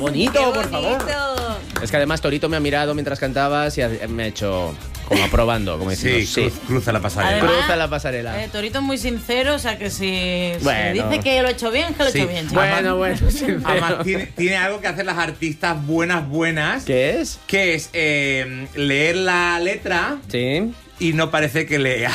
bonito, por favor. Es que además Torito me ha mirado mientras cantabas y me ha hecho como aprobando, como diciendo, sí. Cruza la pasarela. Además, cruza la pasarela. Torito es muy sincero, o sea que si Bueno. dice que lo he hecho bien, que lo he hecho bien. chicos. Bueno, sincero. Además, tiene algo que hacen las artistas buenas. ¿Qué es? Que es leer la letra Sí. y no parece que lea.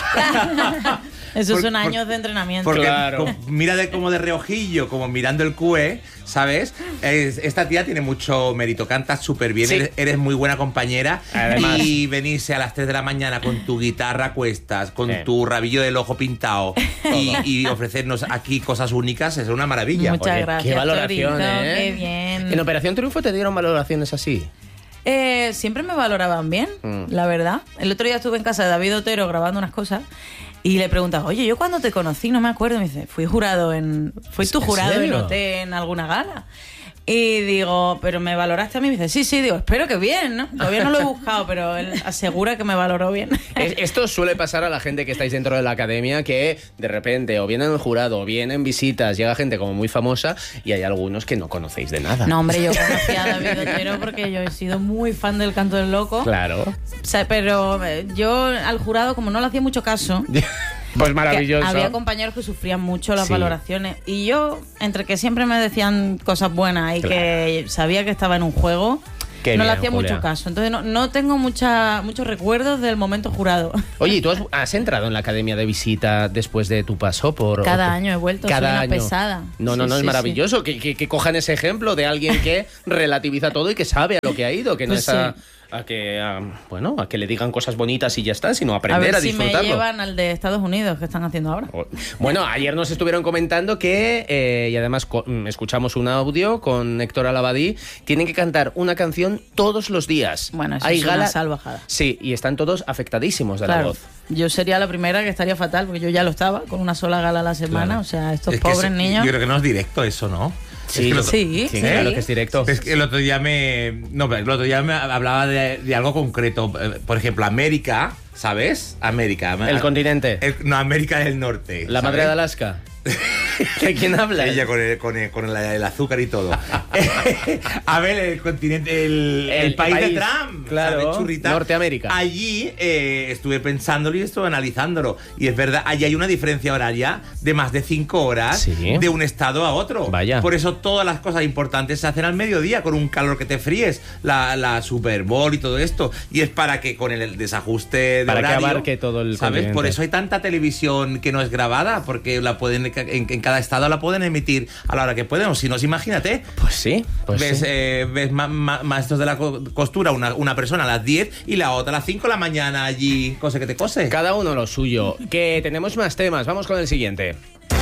Esos son años de entrenamiento. Porque Claro. mira como de reojillo, como mirando el QE, ¿sabes? Esta tía tiene mucho mérito, cantas súper bien, Sí. eres muy buena compañera. Además. Y venirse a las 3 de la mañana con tu guitarra a cuestas, con tu rabillo del ojo pintado y ofrecernos aquí cosas únicas, es una maravilla. Muchas Oye, gracias, qué valoración, Torito, ¿eh? qué bien. ¿En Operación Triunfo te dieron valoraciones así? Siempre me valoraban bien, la verdad. El otro día estuve en casa de David Otero grabando unas cosas y le preguntaba, oye, yo cuando te conocí, no me acuerdo, me dice, fui tu jurado ¿En en serio? OT en alguna gala. Y digo, ¿pero me valoraste a mí? Me dice, sí, digo, espero que bien, ¿no? Todavía no lo he buscado, pero él asegura que me valoró bien. Esto suele pasar a la gente que estáis dentro de la academia, que de repente o vienen en el jurado o vienen visitas, llega gente como muy famosa y hay algunos que no conocéis de nada. No, hombre, yo conocí a David Otero porque yo he sido muy fan del Canto del Loco. Claro. O sea, pero yo al jurado, como no le hacía mucho caso... Pues maravilloso. Que había compañeros que sufrían mucho las Sí. valoraciones y yo, entre que siempre me decían cosas buenas y que sabía que estaba en un juego, Qué no le bien, hacía Julia. mucho caso. Entonces no tengo muchos recuerdos del momento jurado. Oye, ¿y tú has entrado en la academia de visita después de tu paso por...? Cada año he vuelto, soy una año. pesada. No, Sí, es sí, maravilloso que cojan ese ejemplo de alguien que relativiza todo y que sabe a lo que ha ido, que no Pues es a que le digan cosas bonitas y ya está, sino A aprender ver a si me disfrutarlo. llevan al de Estados Unidos, que están haciendo ahora. Bueno, ayer nos estuvieron comentando que, y además escuchamos un audio con Héctor Alabadí, tienen que cantar una canción todos los días. Bueno, eso Hay es una gala- salvajada. Sí, y están todos afectadísimos de la Claro, voz. yo sería la primera que estaría fatal, porque yo ya lo estaba, con una sola gala a la semana. Claro. O sea, estos Es que pobres niños... Yo creo que no es directo eso, ¿no? Sí, Es que Sí, sí. claro que es directo. Es que el otro día me hablaba de algo concreto. Por ejemplo, América, ¿sabes? América. El continente. No, América del Norte. La ¿sabes? madre de Alaska. ¿De quién habla? Ella con el azúcar y todo. A ver, el continente, el país de Trump. Claro, ¿sabes, churrita? Norteamérica. Allí estuve pensándolo y estuve analizándolo. Y es verdad, allí hay una diferencia horaria de más de 5 horas Sí. de un estado a otro. Vaya. Por eso todas las cosas importantes se hacen al mediodía, con un calor que te fríes. La Super Bowl y todo esto. Y es para que con el desajuste de Para que horario, abarque todo el ¿sabes? continente. Por eso hay tanta televisión que no es grabada, porque la pueden en cada estado la pueden emitir a la hora que pueden. O si no, imagínate. Pues sí, pues ves sí. ves maestros de la costura, una persona a las 10 y la otra a las 5 de la mañana allí, cose que te cose. Cada uno lo suyo. Que tenemos más temas. Vamos con el siguiente.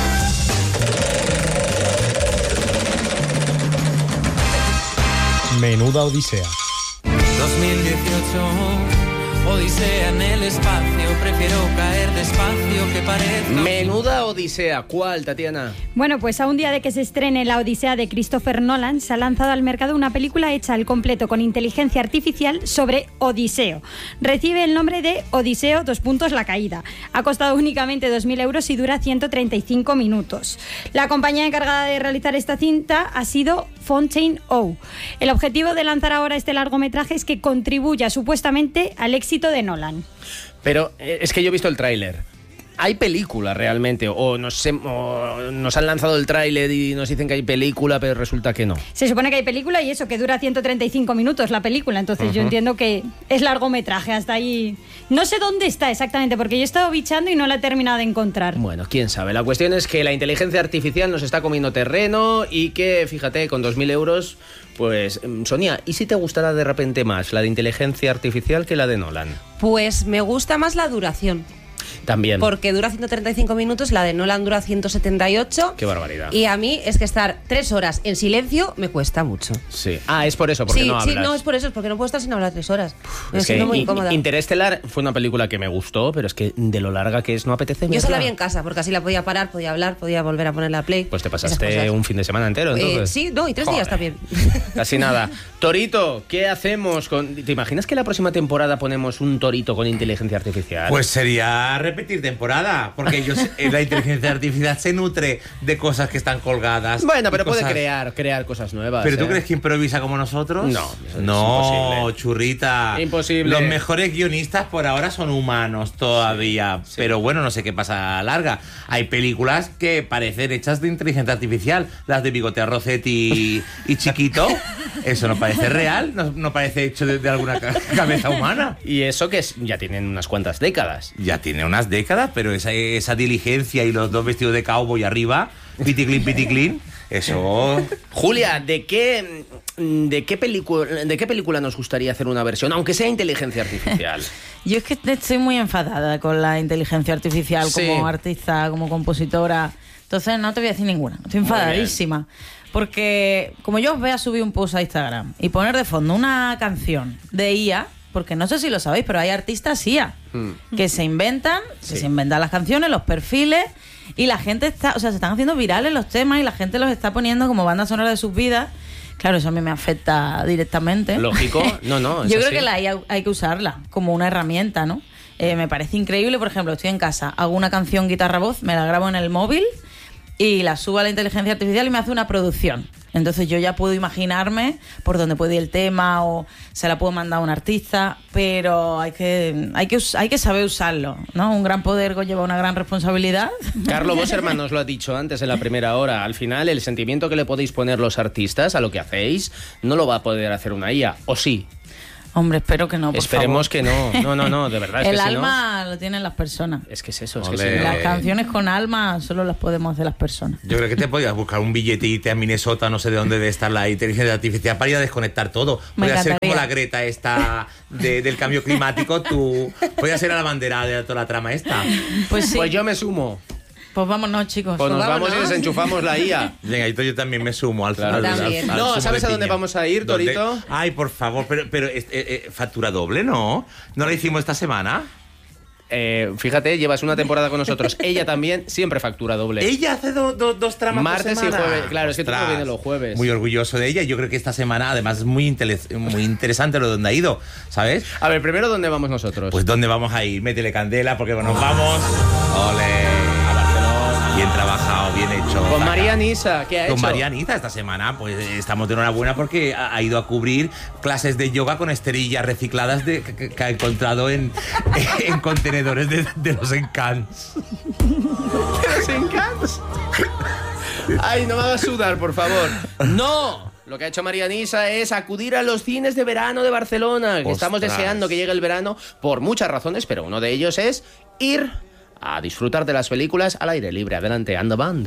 Menuda odisea. 2018, odisea en el espacio, prefiero caer despacio que parezca. Menuda odisea. ¿Cuál, Tatiana? Bueno, pues a un día de que se estrene La Odisea de Christopher Nolan, se ha lanzado al mercado una película hecha al completo con inteligencia artificial sobre Odiseo. Recibe el nombre de Odiseo, la caída. Ha costado únicamente 2.000 euros y dura 135 minutos. La compañía encargada de realizar esta cinta ha sido Fontaine O. El objetivo de lanzar ahora este largometraje es que contribuya supuestamente al éxito de Nolan. Pero es que yo he visto el tráiler. ¿Hay película realmente? O nos han lanzado el tráiler y nos dicen que hay película, pero resulta que no. Se supone que hay película y eso, que dura 135 minutos la película. Entonces yo entiendo que es largometraje, hasta ahí. No sé dónde está exactamente, porque yo he estado bichando y no la he terminado de encontrar. Bueno, quién sabe. La cuestión es que la inteligencia artificial nos está comiendo terreno y que, fíjate, con 2.000 euros, pues, Sonia, ¿y si te gustará de repente más la de inteligencia artificial que la de Nolan? Pues me gusta más la duración. También. Porque dura 135 minutos, la de Nolan dura 178. Qué barbaridad. Y a mí es que estar 3 horas en silencio me cuesta mucho. Sí. Ah, es por eso, porque Sí, no hablas. sí, no, es por eso, es porque no puedo estar sin hablar 3 horas. Me Es que siento muy incómoda. Interestelar fue una película que me gustó, pero es que de lo larga que es no apetece Yo solo la verla. vi en casa, porque así la podía parar, podía hablar, podía volver a poner la play. Pues te esas pasaste cosas. un fin de semana entero, entonces. Sí, no, y 3 días también. Casi nada. Torito, ¿qué hacemos con...? ¿Te imaginas que la próxima temporada ponemos un torito con inteligencia artificial? Pues sería repetir temporada, porque la inteligencia artificial se nutre de cosas que están colgadas. Bueno, pero cosas... puede crear cosas nuevas. ¿Pero tú crees que improvisa como nosotros? No, eso es no, imposible. Churrita. Imposible. Los mejores guionistas por ahora son humanos todavía. Sí. Pero bueno, no sé qué pasa a la larga. Hay películas que parecen hechas de inteligencia artificial. Las de Bigote Rossetti y Chiquito. Eso no parece real, no parece hecho de alguna cabeza humana. Y eso que ya tienen unas cuantas décadas. Ya tiene unas décadas, pero esa diligencia y los dos vestidos de cowboy arriba, piticlin, eso... Julia, ¿de qué película nos gustaría hacer una versión, aunque sea inteligencia artificial? Yo es que estoy muy enfadada con la inteligencia artificial como artista, como compositora. Entonces no te voy a decir ninguna. Estoy enfadadísima. Porque como yo os voy a subir un post a Instagram y poner de fondo una canción de IA, porque no sé si lo sabéis, pero hay artistas IA que se inventan las canciones, los perfiles, y la gente se están haciendo virales los temas y la gente los está poniendo como banda sonora de sus vidas. Claro, eso a mí me afecta directamente. Lógico, no. Yo creo que la IA hay que usarla como una herramienta, ¿no? Me parece increíble, por ejemplo, estoy en casa, hago una canción guitarra-voz, me la grabo en el móvil y la subo a la inteligencia artificial y me hace una producción. Entonces yo ya puedo imaginarme por dónde puede ir el tema o se la puedo mandar a un artista, pero hay que saber usarlo, ¿no? Un gran poder conlleva una gran responsabilidad. Carlo Bosserman nos lo ha dicho antes en la primera hora. Al final, el sentimiento que le podéis poner los artistas a lo que hacéis no lo va a poder hacer una IA, ¿o sí? Hombre, espero que no, por Esperemos favor. que no. No, de verdad. Es el que alma si no... lo tienen las personas. Es que es eso, Olé. si no... Las canciones con alma solo las podemos hacer las personas. Yo creo que te podías buscar un billete y irte a Minnesota, no sé de dónde debe estar la inteligencia artificial, para ir a desconectar todo. Podría ser como la Greta esta del cambio climático, tú podías ser a la bandera de toda la trama esta. Pues sí. Pues yo me sumo. Pues vámonos, chicos. Pues nos vamos y desenchufamos la IA. Venga, yo también me sumo al Claro, al no, zumo ¿sabes de a dónde piña. vamos a ir, Torito? Ay, por favor, pero factura doble, ¿no? ¿No la hicimos esta semana? Fíjate, llevas una temporada con nosotros. Ella también siempre factura doble. Ella hace dos tramas Martes por y semana. jueves. Claro, es que tú no vienes los jueves. Muy orgulloso de ella. Yo creo que esta semana, además, es muy interesante lo de donde ha ido, ¿sabes? A ver, primero, ¿dónde vamos nosotros? Pues ¿dónde vamos a ir? Métele candela, porque nos vamos. ¡Ole! A Barcelona. Bien trabajado, bien hecho. Con María Nisa, ¿qué ha hecho? Con María Nisa esta semana, pues estamos de enhorabuena porque ha ido a cubrir clases de yoga con esterillas recicladas que ha encontrado en contenedores de los Encants. ¿De los Encants? Ay, no me hagas sudar, por favor. ¡No! Lo que ha hecho María Nisa es acudir a los cines de verano de Barcelona. Que estamos deseando que llegue el verano por muchas razones, pero uno de ellos es ir a disfrutar de las películas al aire libre. Adelante, and the band.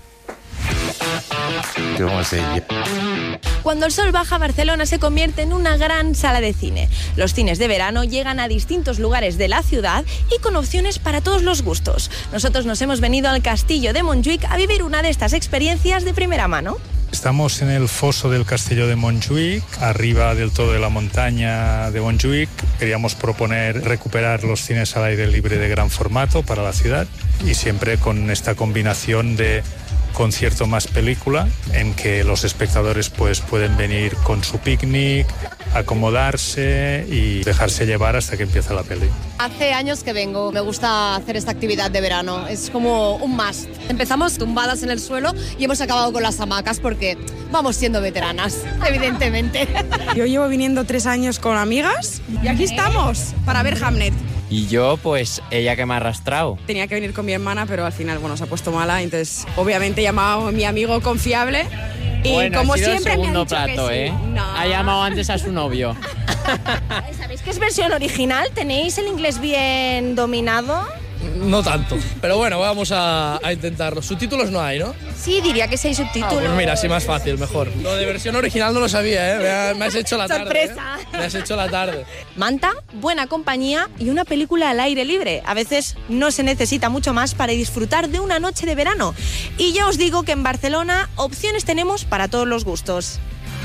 ¿Cómo se llama? Cuando el sol baja, Barcelona se convierte en una gran sala de cine. Los cines de verano llegan a distintos lugares de la ciudad y con opciones para todos los gustos. Nosotros nos hemos venido al Castillo de Montjuïc a vivir una de estas experiencias de primera mano. Estamos en el foso del Castillo de Montjuïc, arriba del todo de la montaña de Montjuïc. Queríamos proponer recuperar los cines al aire libre de gran formato para la ciudad y siempre con esta combinación de concierto más película, en que los espectadores pues pueden venir con su picnic, acomodarse y dejarse llevar hasta que empieza la peli. Hace años que vengo, me gusta hacer esta actividad de verano, es como un must. Empezamos tumbadas en el suelo y hemos acabado con las hamacas porque vamos siendo veteranas, evidentemente. Yo llevo viniendo 3 años con amigas y aquí estamos para ver Hamlet. Y yo, pues, ella que me ha arrastrado. Tenía que venir con mi hermana, pero al final, bueno, se ha puesto mala, entonces obviamente he llamado a mi amigo confiable y bueno, como ha sido siempre el segundo me ha dicho plato, que sí. No. Ha llamado antes a su novio. ¿Sabéis que es versión original? ¿Tenéis el inglés bien dominado? No tanto, pero bueno, vamos a intentarlo. Subtítulos no hay, ¿no? Sí, diría que sí hay subtítulos. Pues mira, así más fácil, mejor. Lo de versión original no lo sabía, ¿eh? Me has hecho la tarde. ¡Sorpresa! Me has hecho la tarde. Manta, buena compañía y una película al aire libre. A veces no se necesita mucho más para disfrutar de una noche de verano. Y ya os digo que en Barcelona opciones tenemos para todos los gustos.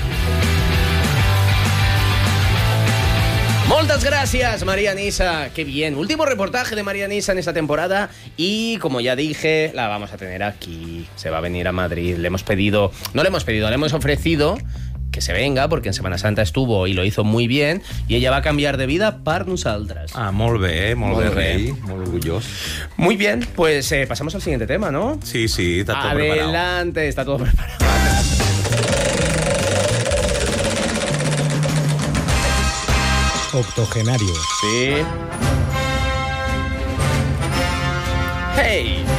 Moltes gràcies, María Nisa. Qué bien. Último reportaje de María Nisa en esta temporada y, como ya dije, la vamos a tener aquí. Se va a venir a Madrid. Le hemos ofrecido que que se venga, porque en Semana Santa estuvo y lo hizo muy bien, y ella va a cambiar de vida per nosaltres. Ah, molt bé, rei, molt orgullós. Muy bien, pues pasamos al siguiente tema, ¿no? Sí, está todo preparado. Adelante, está todo preparado. Octogenario. Sí. ¡Hey!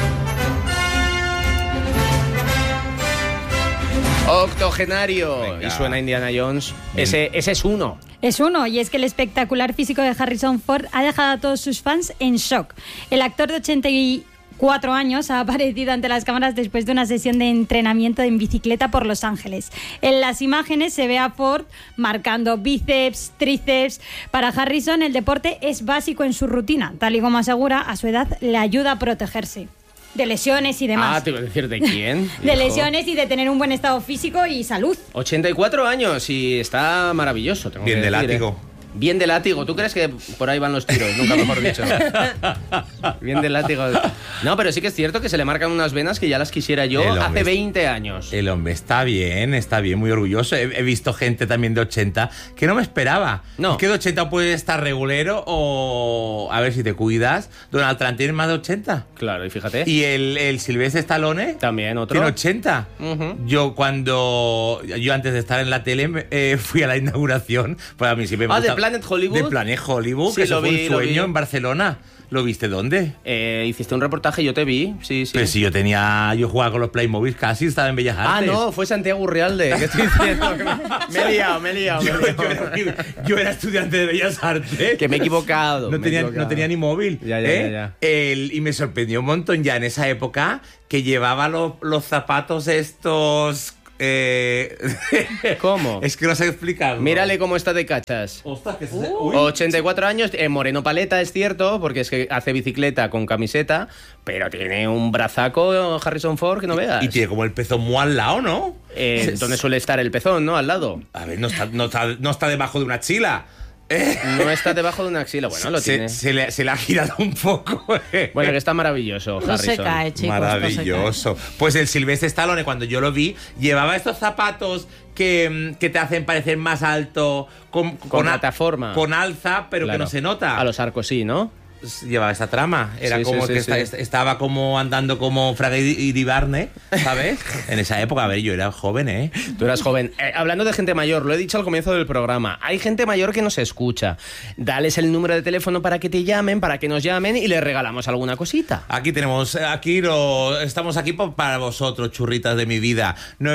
Octogenario. Venga. Y suena Indiana Jones. Ese es uno. Es uno, y es que el espectacular físico de Harrison Ford ha dejado a todos sus fans en shock. El actor de 84 años ha aparecido ante las cámaras después de una sesión de entrenamiento en bicicleta por Los Ángeles. En las imágenes se ve a Ford marcando bíceps, tríceps. Para Harrison el deporte es básico en su rutina, tal y como asegura, a su edad le ayuda a protegerse de lesiones y demás. Ah, te iba a decir, ¿de quién? De lesiones y de tener un buen estado físico y salud. 84 años y está maravilloso. Tengo Bien que de decir, látigo. Bien de látigo. ¿Tú crees que por ahí van los tiros? Nunca mejor dicho. Bien de látigo. No, pero sí que es cierto que se le marcan unas venas que ya las quisiera yo hace 20 años. El hombre está bien, muy orgulloso. He visto gente también de 80 que no me esperaba. No. Es que de 80 puede estar regulero o, a ver si te cuidas, Donald Trump tiene más de 80. Claro, y fíjate. Y el Sylvester Stallone también otro. Tiene 80. Yo antes de estar en la tele fui a la inauguración. Pues a mí siempre me gusta. ¿De Planet Hollywood? De Planet Hollywood, Sí, que eso lo fue vi, un sueño lo vi. en Barcelona. ¿Lo viste dónde? Hiciste un reportaje, yo te vi. Sí. Pues sí, yo jugaba con los Playmobil casi, estaba en Bellas Artes. Ah, no, fue Santiago Urrialde. ¿Qué estoy diciendo? Me he liado. Yo era estudiante de Bellas Artes. Que me he equivocado. No tenía ni móvil. Ya. Y me sorprendió un montón ya en esa época que llevaba los zapatos estos... ¿Cómo? Es que no sé explicarlo. Mírale cómo está de cachas. Ostras, que 84 años, moreno paleta, es cierto, porque es que hace bicicleta con camiseta, pero tiene un brazaco Harrison Ford que no veas. Y tiene como el pezón muy al lado, ¿no? Donde suele estar el pezón, ¿no? Al lado. A ver, no está debajo de una axila. No está debajo de una axila, bueno, lo tiene. Se le ha girado un poco. Bueno, que está maravilloso, No Harrison. se cae, chicos. Maravilloso. Pues el Sylvester Stallone, cuando yo lo vi, llevaba estos zapatos que te hacen parecer más alto, con plataforma. Con alza, pero Claro. que no se nota. A los arcos sí, ¿no? Llevaba esa trama. Era Sí, como sí, que sí. estaba como andando como Fraga y Barney, ¿sabes? En esa época, a ver, yo era joven, ¿eh? Tú eras joven. Hablando de gente mayor, lo he dicho al comienzo del programa. Hay gente mayor que nos escucha. Dales el número de teléfono para que te llamen, para que nos llamen y les regalamos alguna cosita. Estamos aquí para vosotros, churritas de mi vida.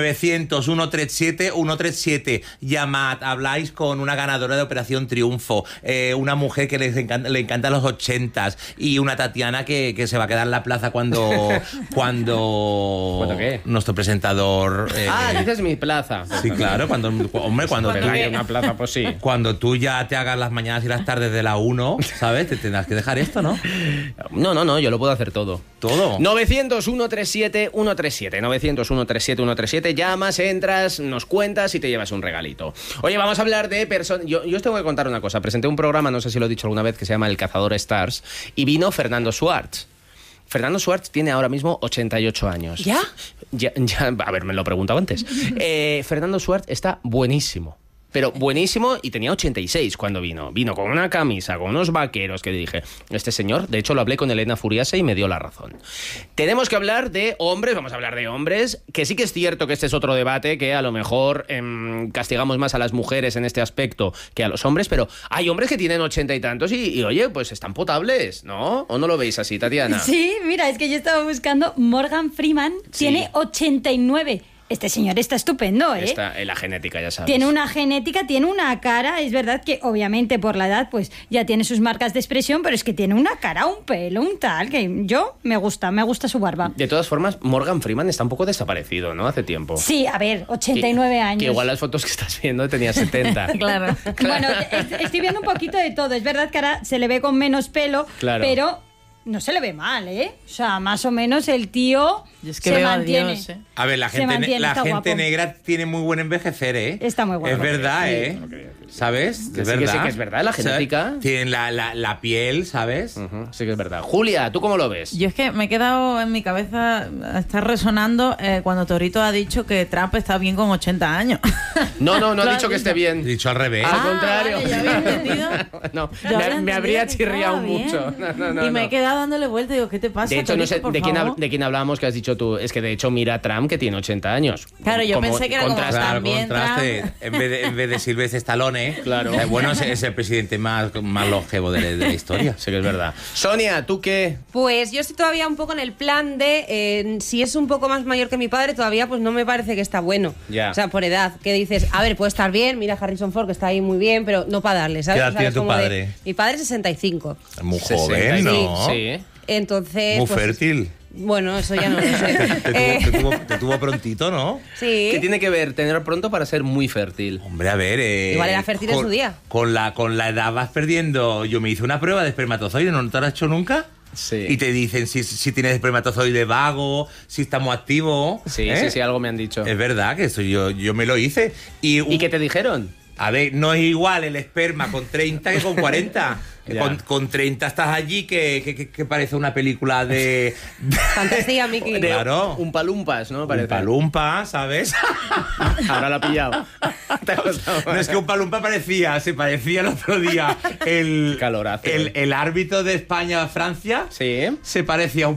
900-137-137. Llamad, habláis con una ganadora de Operación Triunfo, una mujer que le encantan los 80s y una Tatiana que se va a quedar en la plaza cuando ¿Cuándo qué? nuestro presentador... dices mi plaza. Sí, claro, cuando Pero hay una plaza, pues sí. Cuando tú ya te hagas las mañanas y las tardes de la 1, ¿sabes? Te tendrás que dejar esto, ¿no? No, yo lo puedo hacer todo. ¿Todo? 900-137-137. 900-137-137. Llamas, entras, nos cuentas y te llevas un regalito. Oye, vamos a hablar de personas... Yo os tengo que contar una cosa. Presenté un programa, no sé si lo he dicho alguna vez, que se llama El Cazador Stars, y vino Fernando Schwartz. Fernando Schwartz tiene ahora mismo 88 años. ¿Ya? Ya, a ver, me lo preguntaba antes. Fernando Schwartz está buenísimo. Pero buenísimo, y tenía 86 cuando vino. Vino con una camisa, con unos vaqueros, que dije, este señor, de hecho lo hablé con Elena Furiase y me dio la razón. Tenemos que hablar de hombres, vamos a hablar de hombres, que sí que es cierto que este es otro debate, que a lo mejor castigamos más a las mujeres en este aspecto que a los hombres, pero hay hombres que tienen 80 y tantos y oye, pues están potables, ¿no? ¿O no lo veis así, Tatiana? Sí, mira, es que yo estaba buscando, Morgan Freeman tiene 89. Este señor está estupendo, ¿eh? Está en la genética, ya sabes. Tiene una genética, tiene una cara. Es verdad que obviamente por la edad pues ya tiene sus marcas de expresión, pero es que tiene una cara, un pelo, un tal, que me gusta su barba. De todas formas, Morgan Freeman está un poco desaparecido, ¿no? Hace tiempo. Sí, a ver, 89 años. Que igual las fotos que estás viendo tenía 70. Claro. Bueno, estoy viendo un poquito de todo. Es verdad que ahora se le ve con menos pelo, Claro. pero no se le ve mal, ¿eh? O sea, más o menos el tío es que se veo mantiene. A Dios, ¿eh? A ver, la gente negra tiene muy buen envejecer, ¿eh? Está muy guapo. Es verdad, ¿eh? ¿Sabes? Sí, que es verdad, la genética. Tienen la piel, ¿sabes? Sí que es verdad. Julia, ¿tú cómo lo ves? Yo es que me he quedado en mi cabeza, está resonando cuando Torito ha dicho que Trump está bien con 80 años. No ha dicho que esté bien. He dicho al revés. Al contrario. Vale, ¿ya había entendido? No, Yo me habría chirriado bien. mucho. No, y me he quedado dándole vuelta y digo, ¿qué te pasa? De hecho, Torito, no sé por de favor? quién hablábamos que has dicho tú. Es que de hecho mira a Trump, que tiene 80 años. Claro, yo pensé que era como Claro, también contraste. Trump. En vez de Sylvester Stallone, Claro. Bueno, es el presidente más longevo de la historia. Sí que es verdad. Sonia, ¿tú qué? Pues yo estoy todavía un poco en el plan de si es un poco más mayor que mi padre, todavía pues no me parece que está bueno. Ya. O sea, por edad, que dices, a ver, puede estar bien, mira Harrison Ford que está ahí muy bien, pero no para darle, ¿sabes? ¿Qué edad O sea, tiene es tu como de- padre? Mi padre 65. Muy joven, ¿no? Sí. Entonces, Muy pues, fértil. Bueno, eso ya no lo sé. Te tuvo prontito, ¿no? Sí. ¿Qué tiene que ver tener pronto para ser muy fértil? Hombre, a ver... Igual era fértil en su día. Con la edad vas perdiendo... Yo me hice una prueba de espermatozoide, ¿no te la has hecho nunca? Sí. Y te dicen si tienes espermatozoide vago, si estamos activos. Sí, algo me han dicho. Es verdad que eso yo me lo hice. ¿Y qué te dijeron? A ver, no es igual el esperma con 30 que con 40. Ya. Con 30 estás allí que parece una película de... Fantasía, Miki. Claro. Un palumpas, ¿no? Parece. Un palumpa, ¿sabes? Ahora lo ha pillado. Te ha costado. No, es que un palumpa se parecía el otro día el Calorazo. el árbitro de España-Francia. Sí. Se parecía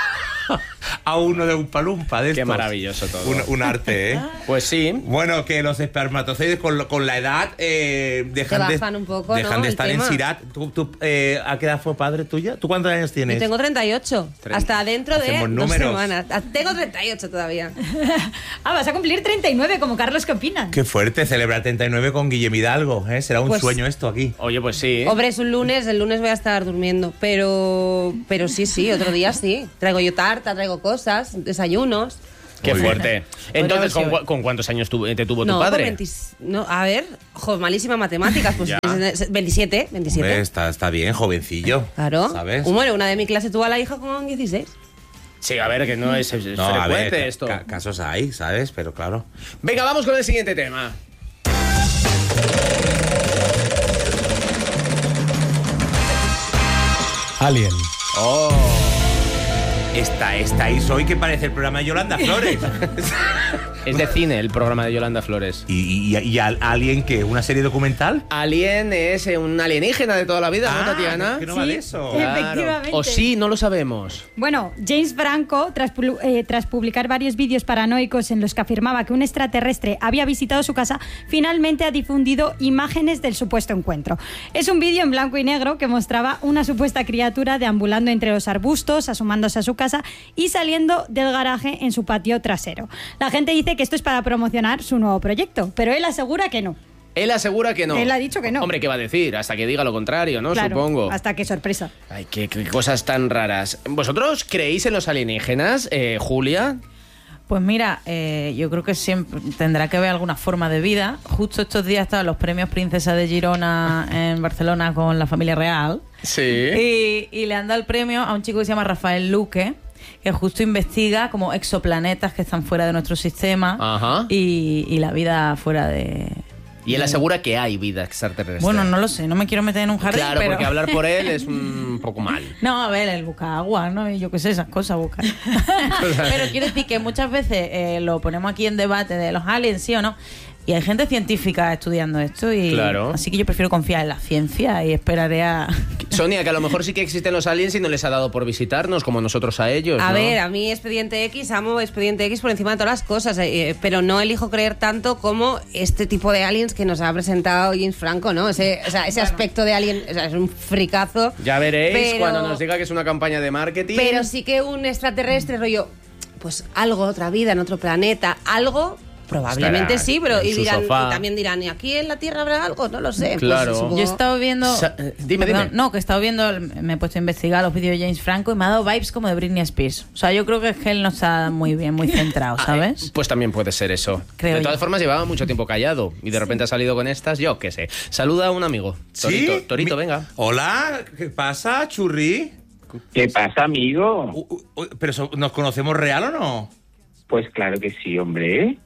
a uno de un palumpa de estos. Qué maravilloso todo. Un arte, ¿eh? Pues sí. Bueno, que los espermatozoides con la edad dejan Te bajan un poco, ¿no? dejan de el estar tema. en SIRAT. ¿A qué edad fue padre tuya? ¿Tú cuántos años tienes? Yo tengo 38. Hasta dentro de Hacemos 2 números. semanas. Tengo 38 todavía. Vas a cumplir 39, como Carlos, ¿qué opinan? Qué fuerte, celebrar 39 con Guillem Hidalgo, ¿eh? Será un Pues- sueño esto aquí. Oye, pues sí. Hombre, es un lunes, el lunes voy a estar durmiendo. Pero sí, otro día sí. Traigo yo tarta, traigo cosas, desayunos. Qué Muy bien. fuerte. Entonces, ¿con cuántos años te tuvo tu padre? Con 20 no, a ver, malísima matemáticas. Pues Ya. 27. Hombre, está bien, jovencillo. Claro. ¿Sabes? Bueno, una de mi clase tuvo a la hija con 16. Sí, a ver, que no es No, a frecuente ver, esto. casos hay, ¿sabes? Pero claro. Venga, vamos con el siguiente tema. Alien. Oh. Estáis hoy que parece el programa de Yolanda Flores. Es de cine el programa de Yolanda Flores. ¿Y Alien qué? ¿Una serie documental? Alien es un alienígena de toda la vida, ¿no, Tatiana? que no va de eso. Claro. Efectivamente. O sí, no lo sabemos. Bueno, James Franco, tras publicar varios vídeos paranoicos en los que afirmaba que un extraterrestre había visitado su casa, finalmente ha difundido imágenes del supuesto encuentro. Es un vídeo en blanco y negro que mostraba una supuesta criatura deambulando entre los arbustos, asomándose a su casa y saliendo del garaje en su patio trasero. La gente dice que esto es para promocionar su nuevo proyecto, pero él asegura que no. Él asegura que no. Él ha dicho que no. Hombre, ¿qué va a decir? Hasta que diga lo contrario, ¿no? Claro, Supongo. hasta que sorpresa. Ay, qué cosas tan raras. ¿Vosotros creéis en los alienígenas, Julia? Pues mira, yo creo que siempre tendrá que haber alguna forma de vida. Justo estos días estaban los premios Princesa de Girona en Barcelona con la familia real. Sí. Y le han dado el premio a un chico que se llama Rafael Luque, que justo investiga como exoplanetas que están fuera de nuestro sistema. Ajá. Y la vida fuera de... Y él asegura que hay vida extraterrestre. Bueno, no lo sé, no me quiero meter en un jardín, Claro, pero... porque hablar por él es un poco mal. No, a ver, él busca agua, ¿no? Y yo qué sé, esas cosas busca. Pero quiero decir que muchas veces lo ponemos aquí en debate de los aliens, sí o no. Y hay gente científica estudiando esto y Claro. así que yo prefiero confiar en la ciencia y esperaré a... Sonia, que a lo mejor sí que existen los aliens y no les ha dado por visitarnos como nosotros a ellos, A ¿no? ver, a mí Expediente X, amo Expediente X por encima de todas las cosas, pero no elijo creer tanto como este tipo de aliens que nos ha presentado James Franco, ¿no? Ese aspecto de alien, o sea, es un fricazo. Ya veréis Pero- cuando nos diga que es una campaña de marketing. Pero sí que un extraterrestre, rollo, pues algo, otra vida en otro planeta, algo... Probablemente Estará sí, pero en y su dirán, sofá. y también dirán, ¿y aquí en la Tierra habrá algo? No lo sé. Claro. Pues, supongo- Yo he estado viendo... Dime. No, que he estado viendo, me he puesto a investigar los vídeos de James Franco y me ha dado vibes como de Britney Spears. O sea, yo creo que es que él no está muy bien, muy centrado, ¿sabes? Pues también puede ser eso. Creo de todas yo. formas, llevaba mucho tiempo callado y de repente ha salido con estas, yo qué sé. Saluda a un amigo. Torito, ¿Sí? Torito, venga. Hola, ¿qué pasa, churri? ¿Qué pasa, amigo? ¿Pero nos conocemos real o no? Pues claro que sí, hombre.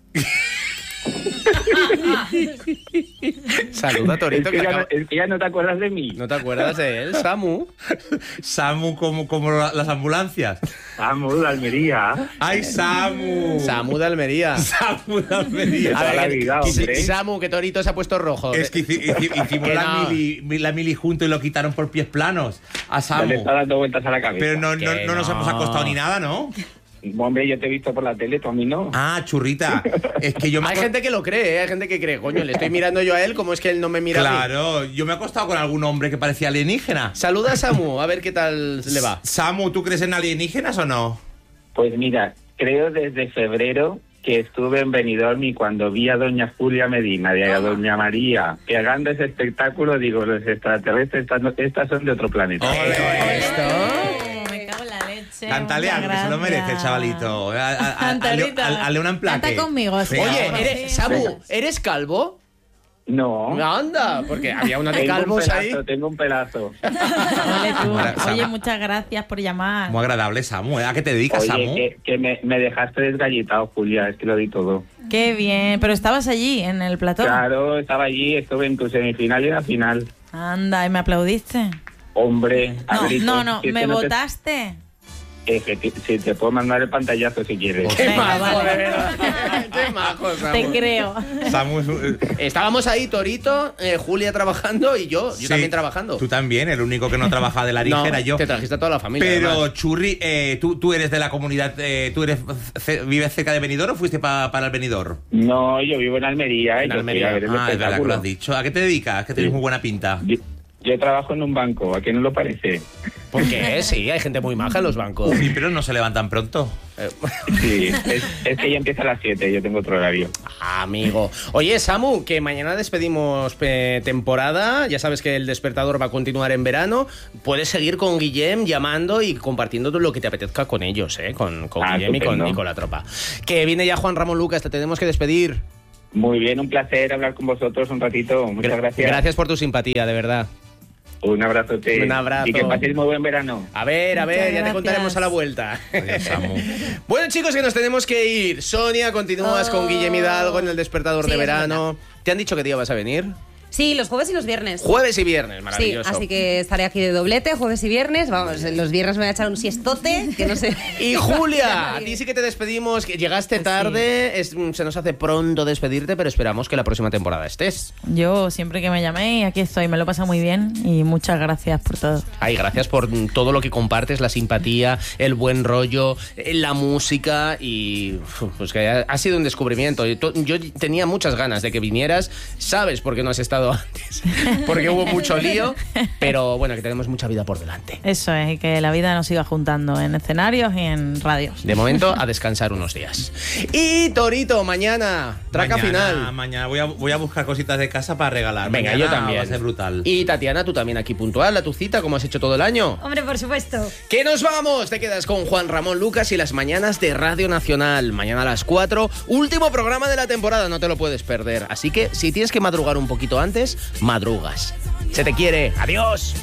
Saluda, Torito. Es que ya no te acuerdas de mí. ¿No te acuerdas de él, Samu? Samu como las ambulancias. Samu de Almería. ¡Ay, Samu! Samu de Almería. Samu de Almería. A ver, la vida, hombre. Samu, que Torito se ha puesto rojo. Es que hicimos la mili junto y lo quitaron por pies planos a Samu. Le está dando vueltas a la cabeza. Pero no nos hemos acostado ni nada, ¿no? Hombre, yo te he visto por la tele, tú a mí no. Ah, churrita. Es que yo Hay gente que lo cree, hay gente que cree, coño, le estoy mirando yo a él, ¿cómo es que él no me mira a mí? Claro, yo me he acostado con algún hombre que parecía alienígena. Saluda a Samu, a ver qué tal le va. Samu, ¿tú crees en alienígenas o no? Pues mira, creo desde febrero que estuve en Benidorm y cuando vi a doña Julia Medina y a doña María pegando ese espectáculo, digo, los extraterrestres estas son de otro planeta. Cántale algo, que se lo merece el chavalito. Hazle una emplaque. Canta conmigo. Sí. Oye, Samu, ¿eres calvo? No. Anda, porque había una de calvos ahí. Tengo un pedazo. Vale, tú. Oye, muchas gracias por llamar. Muy agradable, Samu. ¿A qué te dedicas, Samu? Que me dejaste desgallitado, Julia, es que lo di todo. Qué bien, pero estabas allí, en el plató. Claro, estaba allí, estuve en tu semifinal y en la final. Anda, ¿y me aplaudiste? Hombre, No, ¿me votaste? Si te puedo mandar el pantallazo si quieres. Qué majo, de verdad. Qué majo, Samu. Te creo. Samu estábamos ahí, Torito, Julia trabajando y yo también trabajando. Tú también, el único que no trabaja de la ligera era yo. Te trajiste a toda la familia. Pero, además. Churri, tú eres de la comunidad, ¿vives cerca de Benidorm o fuiste para el Benidorm? No, yo vivo en Almería. En Almería. Es verdad que lo has dicho. ¿A qué te dedicas? Que tienes muy buena pinta. Yo trabajo en un banco, ¿a qué no lo parece? ¿Por qué? Sí, hay gente muy maja en los bancos. Sí, pero no se levantan pronto. Sí, es que ya empieza a las 7, yo tengo otro horario. Amigo. Oye, Samu, que mañana despedimos temporada. Ya sabes que el despertador va a continuar en verano. Puedes seguir con Guillem llamando y compartiendo todo lo que te apetezca con ellos, con Guillem y con la tropa. Que viene ya Juan Ramón Lucas, te tenemos que despedir. Muy bien, un placer hablar con vosotros un ratito. Muchas gracias. Gracias por tu simpatía, de verdad. Un abrazote. Un abrazo. Y que paséis muy buen verano. A ver, ya te contaremos a la vuelta. Bueno, chicos, que nos tenemos que ir. Sonia, continúas con Guillem Hidalgo en el despertador de verano. ¿Te han dicho qué día vas a venir? Sí, los jueves y los viernes. Jueves y viernes, maravilloso. Sí, así que estaré aquí de doblete, jueves y viernes. Vamos, los viernes me voy a echar un siestote, que no sé. Y Julia, a ti sí que te despedimos, que llegaste tarde, se nos hace pronto despedirte, pero esperamos que la próxima temporada estés. Yo, siempre que me llaméis, aquí estoy, me lo pasa muy bien y muchas gracias por todo. Ay, gracias por todo lo que compartes, la simpatía, el buen rollo, la música y pues que ha sido un descubrimiento. Yo tenía muchas ganas de que vinieras, sabes por qué no has estado antes, porque hubo mucho lío, pero bueno, que tenemos mucha vida por delante. Eso es, y que la vida nos siga juntando en escenarios y en radios. De momento, a descansar unos días. Y Torito, mañana, traca final. Mañana voy a buscar cositas de casa para regalar. Venga, mañana yo también. Va a ser brutal. Y Tatiana, tú también aquí puntual a tu cita, como has hecho todo el año. Hombre, por supuesto. ¡Que nos vamos! Te quedas con Juan Ramón Lucas y las mañanas de Radio Nacional. Mañana a las 4, último programa de la temporada, no te lo puedes perder. Así que si tienes que madrugar un poquito antes, madrugas. Se te quiere. ¡Adiós!